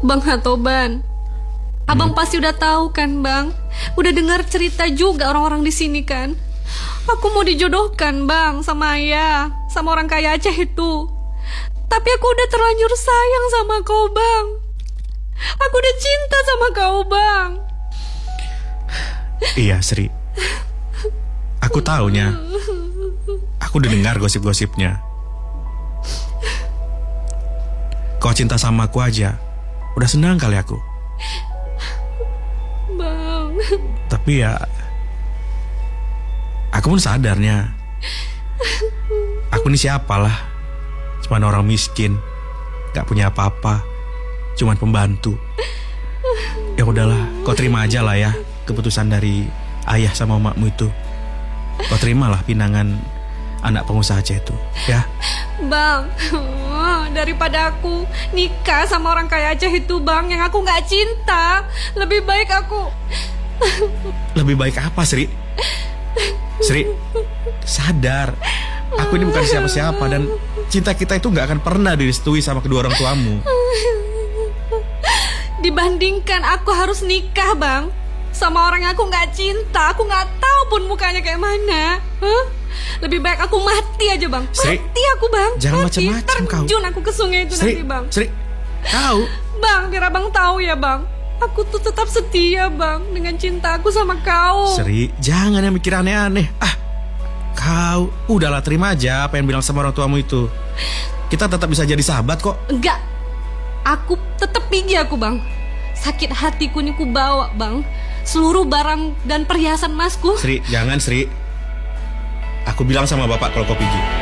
Bang Hatoban, abang pasti udah tahu kan bang? Udah dengar cerita juga orang-orang di sini kan? Aku mau dijodohkan bang sama ayah, sama orang kaya Aceh itu. Tapi aku udah terlanjur sayang sama kau bang. Aku udah cinta sama kau bang. Iya Sri, aku taunya. Aku udah dengar gosip-gosipnya. Kau cinta sama aku aja, udah senang kali aku. Bang. Tapi ya, aku pun sadarnya, aku ini siapalah, cuman orang miskin, gak punya apa-apa, cuman pembantu. Ya udahlah, kau terima aja lah ya keputusan dari ayah sama emakmu itu. Kau terimalah pinangan anak pengusaha Aceh itu, ya. Bang, daripada aku nikah sama orang kaya Aceh itu bang, yang aku gak cinta, lebih baik aku... Lebih baik apa Sri? Sri, sadar, aku ini bukan siapa-siapa dan cinta kita itu gak akan pernah direstui sama kedua orang tuamu. Dibandingkan aku harus nikah bang sama orang yang aku gak cinta, aku gak tahu pun mukanya kayak mana. Lebih baik aku mati aja bang. Sri, mati aku bang. Jangan mati. macam-macam kau. Terjun aku ke sungai itu Sri, nanti bang. Sri, tahu? Bang, biar abang tahu ya bang, aku tuh tetap setia bang dengan cinta aku sama kau. Sri, jangan yang mikir aneh-aneh. Kau, udahlah terima aja apa yang bilang sama orang tuamu itu. Kita tetap bisa jadi sahabat kok. Enggak, aku tetap pergi aku bang. Sakit hatiku ini ku bawa bang, seluruh barang dan perhiasan masku. Sri, jangan Sri. Aku bilang sama bapak kalau kau pergi.